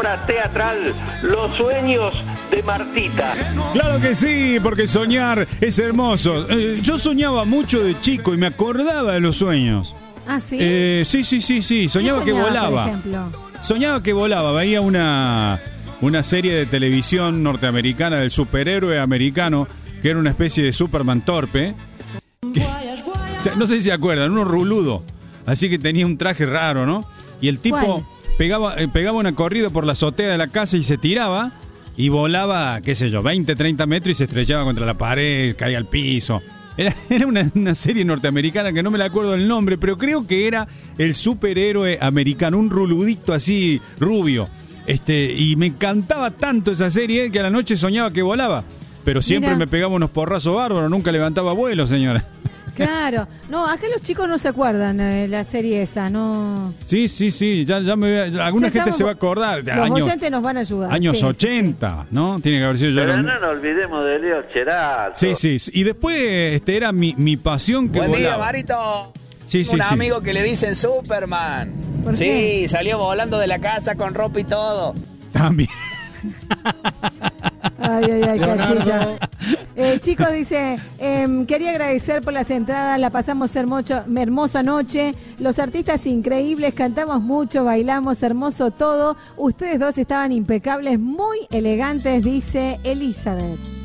obra teatral Los sueños de Martita. Claro que sí, porque soñar es hermoso. Yo soñaba mucho de chico y me acordaba de los sueños. ¿Ah, sí? Sí. Soñaba que volaba. Por ejemplo? Soñaba que volaba. Veía una serie de televisión norteamericana del superhéroe americano, que era una especie de Superman torpe. O sea, no sé si se acuerdan, uno ruludo. Así que tenía un traje raro, ¿no? Y el tipo pegaba una corrida por la azotea de la casa y se tiraba y volaba, qué sé yo, 20, 30 metros y se estrellaba contra la pared, caía al piso. Era una serie norteamericana que no me la acuerdo el nombre, pero creo que era el superhéroe americano, un ruludito así, rubio. Y me encantaba tanto esa serie que a la noche soñaba que volaba. Pero siempre me pegaba unos porrazos bárbaros, nunca levantaba vuelo, señora. Claro. No, acá los chicos no se acuerdan la serie esa, ¿no? Sí, alguna gente se va a acordar. Los oyentes nos van a ayudar. Años 80, ¿no? Tiene que haber sido Pero no nos olvidemos de Leo Cheraldo. Sí. Y después era mi pasión que Buen volaba. día, Marito. Sí. Un amigo que le dicen Superman. ¿Por qué? Salió volando de la casa con ropa y todo. También. Ay, cachita. Chico dice, quería agradecer por las entradas, la pasamos hermosa noche, los artistas increíbles, cantamos mucho, bailamos, hermoso todo, ustedes dos estaban impecables, muy elegantes, dice Elizabeth.